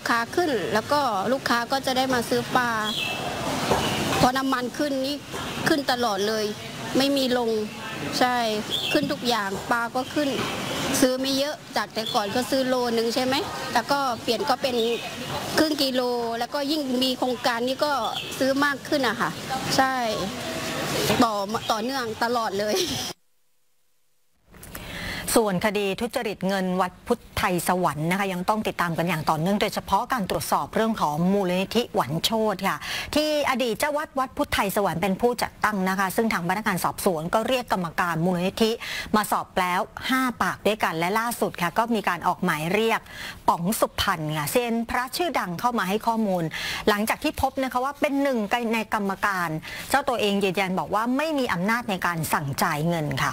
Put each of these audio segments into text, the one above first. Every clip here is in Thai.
ค้าขึ้นแล้วก็ลูกค้าก็จะได้มาซื้อปลาพอน้ำมันขึ้นนี่ขึ้นตลอดเลยไม่มีลงใช่ขึ้นทุกอย่างปลาก็ขึ้นซื้อไม่เยอะจากแต่ก่อนก็ซื้อโลนึงใช่ไหมแต่ก็เปลี่ยนก็เป็นครึ่งกิโลแล้วก็ยิ่งมีโครงการนี้ก็ซื้อมากขึ้นอะค่ะใช่ต่อเนื่องตลอดเลยส่วนคดีทุจริตเงินวัดพุทธไทยสวรรค์นะคะยังต้องติดตามกันอย่างต่อเนื่องโดยเฉพาะการตรวจสอบเรื่องของมูลนิธิหวันโชติค่ะที่อดีตเจ้าวัดพุทธไทยสวรรค์เป็นผู้จัดตั้งนะคะซึ่งทางพนักงานสอบสวนก็เรียกกรรมการมูลนิธิมาสอบแล้ว5 ปากด้วยกันและล่าสุดค่ะก็มีการออกหมายเรียกป๋องสุพรรณค่ะเซียนพระชื่อดังเข้ามาให้ข้อมูลหลังจากที่พบนะคะว่าเป็นหนึ่งในกรรมการเจ้าตัวเองยืนยันบอกว่าไม่มีอำนาจในการสั่งจ่ายเงินค่ะ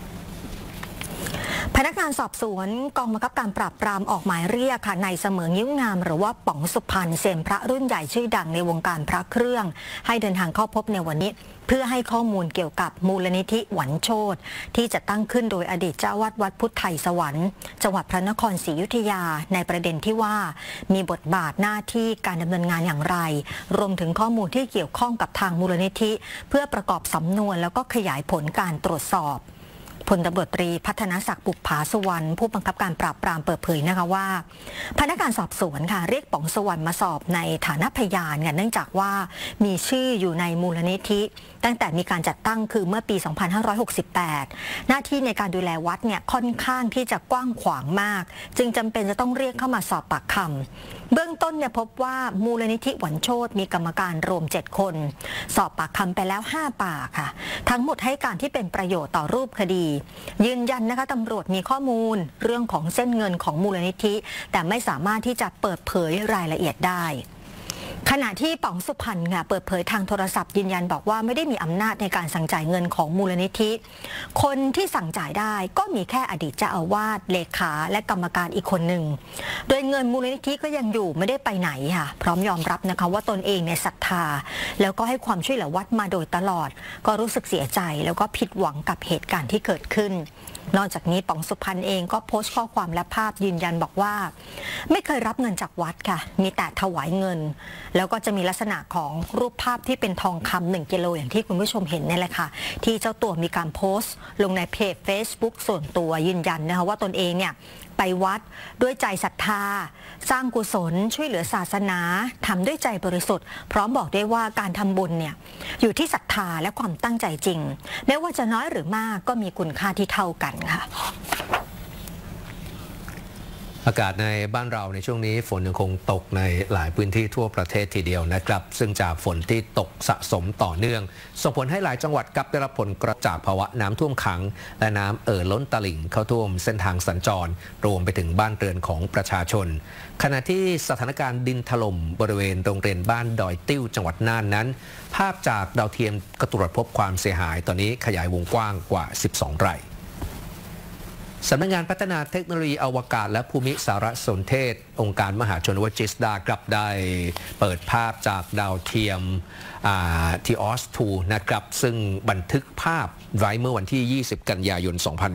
พนักงานสอบสวนกองบังคับการปราบปรามออกหมายเรียกค่ะนายเสมอยิ้วงามหรือว่าป๋องสุพรรณเซียนพระรุ่นใหญ่ชื่อดังในวงการพระเครื่องให้เดินทางเข้าพบในวันนี้เพื่อให้ข้อมูลเกี่ยวกับมูลนิธิหวันโชติที่จะตั้งขึ้นโดยอดีตเจ้าวัดพุทธไทยสวรรค์จังหวัดพระนครศรีอยุธยาในประเด็นที่ว่ามีบทบาทหน้าที่การดำเนินงานอย่างไรรวมถึงข้อมูลที่เกี่ยวข้องกับทางมูลนิธิเพื่อประกอบสำนวนแล้วก็ขยายผลการตรวจสอบพลตำรวจตรีพัฒนศักดิ์บุปผาสุวรรณผู้บังคับการปราบปรามเปิดเผยนะคะว่าพนักงานสอบสวนค่ะเรียกป๋องสุวรรณมาสอบในฐานะพยานเนื่องจากว่ามีชื่ออยู่ในมูลนิธิตั้งแต่มีการจัดตั้งคือเมื่อปี 2568 หน้าที่ในการดูแลวัดค่อนข้างที่จะกว้างขวางมากจึงจำเป็นจะต้องเรียกเข้ามาสอบปากคำเบื้องต้นพบว่ามูลนิธิหวันโชติมีกรรมการรวม7 คนสอบปากคำไปแล้ว5 ปากค่ะทั้งหมดให้การที่เป็นประโยชน์ต่อรูปคดียืนยันนะคะตำรวจมีข้อมูลเรื่องของเส้นเงินของมูลนิธิแต่ไม่สามารถที่จะเปิดเผยรายละเอียดได้ขณะที่ป๋องสุพรรณค่ะเปิดเผยทางโทรศัพท์ยืนยันบอกว่าไม่ได้มีอำนาจในการสั่งจ่ายเงินของมูลนิธิคนที่สั่งจ่ายได้ก็มีแค่อดีตเจ้าอาวาสเลขาและกรรมการอีกคนหนึ่งโดยเงินมูลนิธิก็ยังอยู่ไม่ได้ไปไหนค่ะพร้อมยอมรับนะคะว่าตนเองศรัทธาแล้วก็ให้ความช่วยเหลือวัดมาโดยตลอดก็รู้สึกเสียใจแล้วก็ผิดหวังกับเหตุการณ์ที่เกิดขึ้นนอกจากนี้ป๋องสุพรรณเองก็โพสต์ข้อความและภาพยืนยันบอกว่าไม่เคยรับเงินจากวัดค่ะมีแต่ถวายเงินแล้วก็จะมีลักษณะของรูปภาพที่เป็นทองคำ1 กิโลอย่างที่คุณผู้ชมเห็นนี่แหละค่ะที่เจ้าตัวมีการโพสต์ลงในเพจ Facebook ส่วนตัวยืนยันนะคะว่าตนเองไปวัดด้วยใจศรัทธาสร้างกุศลช่วยเหลือศาสนาทำด้วยใจบริสุทธิ์พร้อมบอกได้ว่าการทำบุญอยู่ที่ศรัทธาและความตั้งใจจริงไม่ว่าจะน้อยหรือมากก็มีคุณค่าที่เท่ากันค่ะอากาศในบ้านเราในช่วงนี้ฝนยังคงตกในหลายพื้นที่ทั่วประเทศทีเดียวนะครับซึ่งจากฝนที่ตกสะสมต่อเนื่องส่งผลให้หลายจังหวัดกับได้รับผลกระจากภาวะน้ำท่วมขังและน้ำล้นตลิ่งเข้าท่วมเส้นทางสัญจรรวมไปถึงบ้านเรือนของประชาชนขณะที่สถานการณ์ดินถล่มบริเวณโรงเรียนบ้านดอยติ้วจังหวัดน่านนั้นภาพจากดาวเทียมก็ตรวจพบความเสียหายตอนนี้ขยายวงกว้างกว่า12 ไร่สำนักงานพัฒนาเทคโนโลยีอวกาศและภูมิสารสนเทศองค์การมหาชนวจิสดากลับได้เปิดภาพจากดาวเทียมทีออส2นะครับซึ่งบันทึกภาพไว้เมื่อวันที่ 20 กันยายน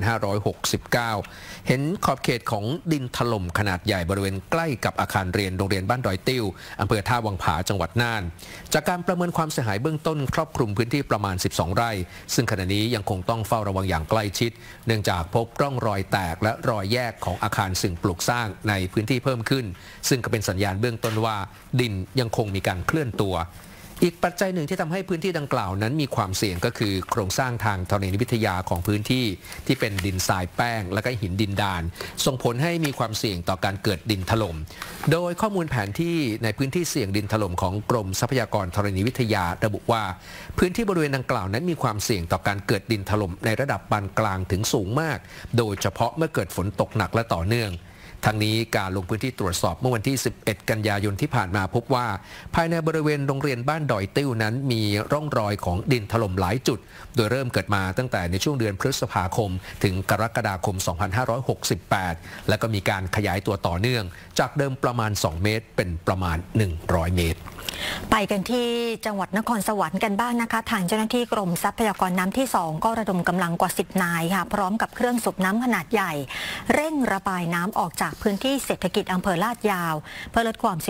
2569 เห็นขอบเขตของดินถล่มขนาดใหญ่บริเวณใกล้กับอาคารเรียนโรงเรียนบ้านดอยติ้วอำเภอท่าวังผาจังหวัดน่านจากการประเมินความเสียหายเบื้องต้นครอบคลุมพื้นที่ประมาณ12 ไร่ซึ่งขณะนี้ยังคงต้องเฝ้าระวังอย่างใกล้ชิดเนื่องจากพบร่องรอยแตกและรอยแยกของอาคารสิ่งปลูกสร้างในพื้นที่เพิ่มขึ้นซึ่งก็เป็นสัญญาณเบื้องต้นว่าดินยังคงมีการเคลื่อนตัวอีกปัจจัยหนึ่งที่ทำให้พื้นที่ดังกล่าวนั้นมีความเสี่ยงก็คือโครงสร้างทางธรณีวิทยาของพื้นที่ที่เป็นดินทรายแป้งและก็หินดินดานส่งผลให้มีความเสี่ยงต่อการเกิดดินถล่มโดยข้อมูลแผนที่ในพื้นที่เสี่ยงดินถล่มของกรมทรัพยากรธรณีวิทยาระบุว่าพื้นที่บริเวณดังกล่าวนั้นมีความเสี่ยงต่อการเกิดดินถล่มในระดับปานกลางถึงสูงมากโดยเฉพาะเมื่อเกิดฝนตกหนักและต่อเนื่องทั้งนี้การลงพื้นที่ตรวจสอบเมื่อวันที่ 11 กันยายนที่ผ่านมาพบว่าภายในบริเวณโรงเรียนบ้านดอยติ้วนั้นมีร่องรอยของดินถล่มหลายจุดโดยเริ่มเกิดมาตั้งแต่ในช่วงเดือนพฤษภาคมถึงกรกฎาคม 2568 และก็มีการขยายตัวต่อเนื่องจากเดิมประมาณ 2 เมตรเป็นประมาณ 100 เมตรไปกันที่จังหวัดนครสวรรค์กันบ้างนะคะทางเจ้าหน้าที่กรมทรัพยากรน้ำที่ 2ก็ระดมกำลังกว่า 10 นายค่ะพร้อมกับเครื่องสูบน้ำขนาดใหญ่เร่งระบายน้ำออกจากพื้นที่เศรษฐกิจอำเภอลาดยาวเพื่อลดความ